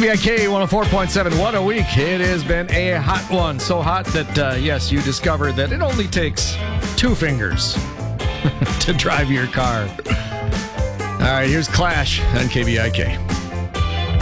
KBIK 104.7. What a week. It has been a hot one. So hot that, yes, you discovered that it only takes 2 fingers to drive your car. All right, here's Clash on KBIK.